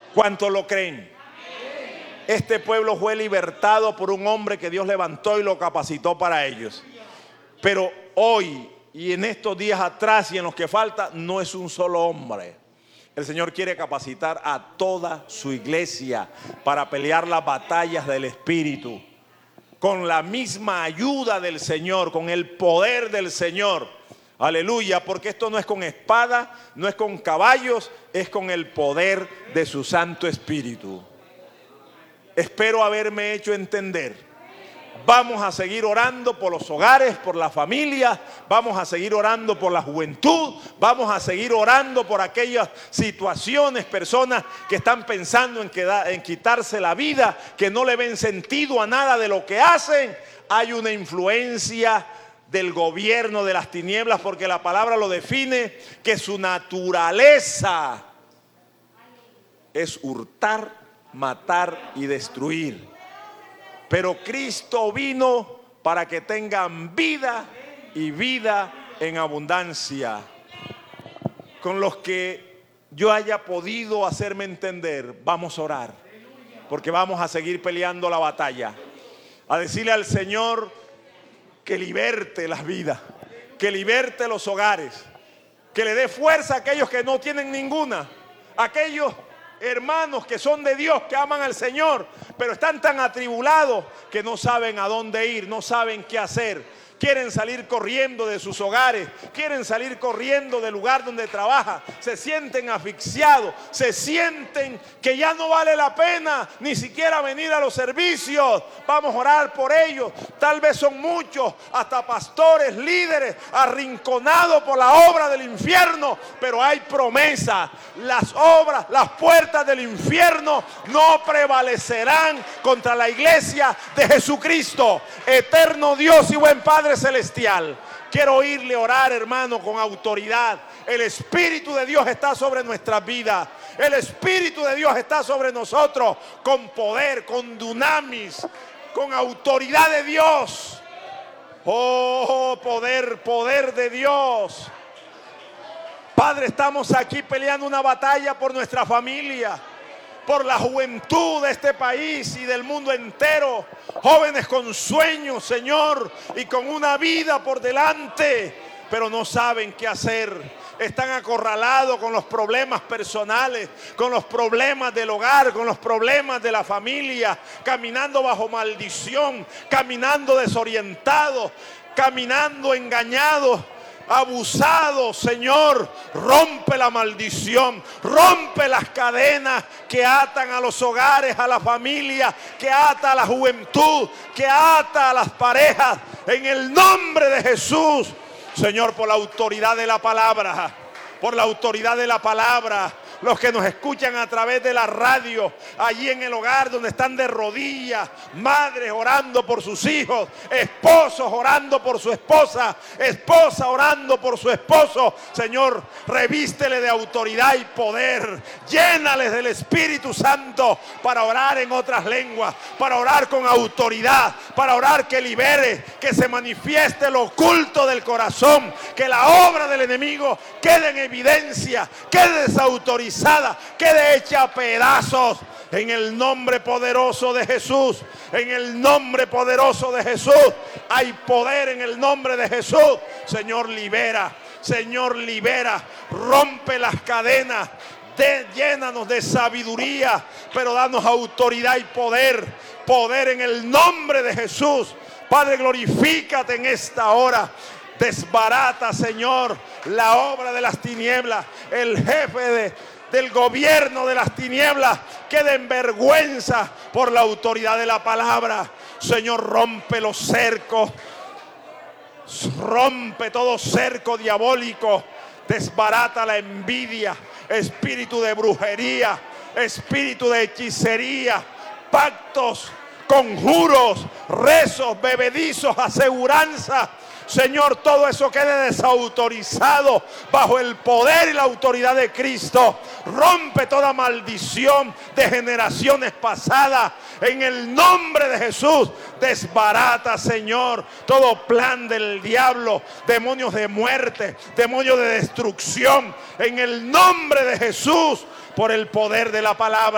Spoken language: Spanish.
¿Cuántos lo creen? Este pueblo fue libertado por un hombre que Dios levantó y lo capacitó para ellos. Pero hoy y en estos días atrás y en los que falta, no es un solo hombre. El Señor quiere capacitar a toda su iglesia para pelear las batallas del Espíritu. Con la misma ayuda del Señor, con el poder del Señor. Aleluya, porque esto no es con espada, no es con caballos, es con el poder de su Santo Espíritu. Espero haberme hecho entender. Vamos a seguir orando por los hogares, por la familia. Vamos a seguir orando por la juventud. Vamos a seguir orando por aquellas situaciones, personas que están pensando en quitarse la vida, que no le ven sentido a nada de lo que hacen. Hay una influencia del gobierno de las tinieblas, porque la palabra lo define, que su naturaleza es hurtar, matar y destruir. Pero Cristo vino para que tengan vida y vida en abundancia. Con los que yo haya podido hacerme entender, vamos a orar, porque vamos a seguir peleando la batalla. A decirle al Señor que liberte las vidas, que liberte los hogares, que le dé fuerza a aquellos que no tienen ninguna, aquellos hermanos que son de Dios, que aman al Señor, pero están tan atribulados que no saben a dónde ir, no saben qué hacer. Quieren salir corriendo de sus hogares, quieren salir corriendo del lugar donde trabaja, se sienten asfixiados, se sienten que ya no vale la pena ni siquiera venir a los servicios. Vamos a orar por ellos. Tal vez son muchos, hasta pastores, líderes, arrinconados por la obra del infierno, pero hay promesa. Las obras, las puertas del infierno no prevalecerán contra la iglesia de Jesucristo. Eterno Dios y buen Padre celestial, quiero oírle orar, hermano, con autoridad. El Espíritu de Dios está sobre nuestras vidas. El Espíritu de Dios está sobre nosotros, con poder, con dunamis, con autoridad de Dios. Oh, poder de Dios. Padre, estamos aquí peleando una batalla por nuestra familia, por la juventud de este país y del mundo entero. Jóvenes con sueños, Señor, y con una vida por delante, pero no saben qué hacer. Están acorralados con los problemas personales, con los problemas del hogar, con los problemas de la familia, caminando bajo maldición, caminando desorientados, caminando engañados, abusados. Señor, rompe la maldición, rompe las cadenas que atan a los hogares, a la familia, que ata a la juventud, que ata a las parejas, en el nombre de Jesús. Señor, por la autoridad de la palabra, por la autoridad de la palabra. Los que nos escuchan a través de la radio, allí en el hogar donde están de rodillas, madres orando por sus hijos, esposos orando por su esposa, esposa orando por su esposo. Señor, revístele de autoridad y poder, llénales del Espíritu Santo para orar en otras lenguas, para orar con autoridad, para orar que libere, que se manifieste lo oculto del corazón, que la obra del enemigo quede en evidencia, quede desautorizada, quede hecha a pedazos, en el nombre poderoso de Jesús. En el nombre poderoso de Jesús hay poder. En el nombre de Jesús, Señor, libera, Señor, libera, rompe las cadenas, llénanos de sabiduría, pero danos autoridad y poder en el nombre de Jesús. Padre, glorifícate en esta hora. Desbarata, Señor, la obra de las tinieblas. El jefe del gobierno de las tinieblas queda en vergüenza por la autoridad de la palabra. Señor, rompe los cercos, rompe todo cerco diabólico, desbarata la envidia, espíritu de brujería, espíritu de hechicería, pactos, conjuros, rezos, bebedizos, aseguranza. Señor, todo eso quede desautorizado bajo el poder y la autoridad de Cristo. Rompe toda maldición de generaciones pasadas. En el nombre de Jesús, desbarata, Señor, todo plan del diablo, demonios de muerte, demonios de destrucción. En el nombre de Jesús, por el poder de la palabra.